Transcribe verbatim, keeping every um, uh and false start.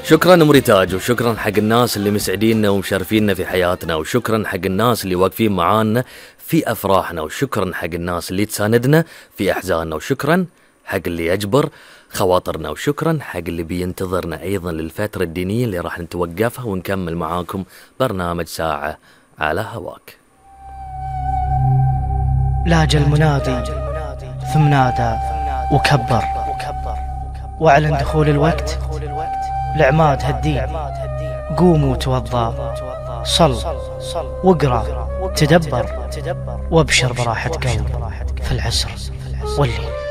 شكرا أمري تاج، وشكرا حق الناس اللي مسعديننا ومشرفيننا في حياتنا، وشكرا حق الناس اللي واقفين معانا في أفراحنا، وشكرا حق الناس اللي تساندنا في أحزاننا، وشكرا حق اللي يجبر خواطرنا، وشكرا حق اللي بينتظرنا أيضا للفترة الدينية اللي راح نتوقفها ونكمل معاكم برنامج ساعة على هواك. لاج المنادي ثم نادى وكبر وأعلن دخول الوقت لعماد هالدين. قوموا توضى، صل واقرأ تدبر وابشر براحة قلب في العسر والليل.